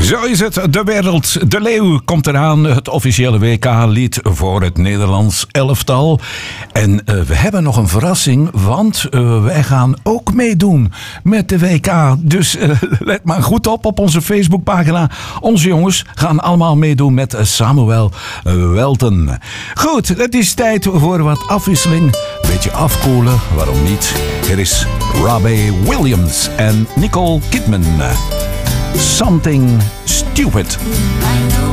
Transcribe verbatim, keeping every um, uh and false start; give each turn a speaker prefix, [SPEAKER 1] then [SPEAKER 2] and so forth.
[SPEAKER 1] Zo is het. De wereld, de leeuw komt eraan. Het officiële W K-lied voor het Nederlands elftal. En uh, we hebben nog een verrassing, want uh, wij gaan ook meedoen met de W K. Dus uh, let maar goed op op onze Facebookpagina. Onze jongens gaan allemaal meedoen met Samuel Welten. Goed, het is tijd voor wat afwisseling. Beetje afkoelen, waarom niet? Er is Robbie Williams en Nicole Kidman. Something Stupid.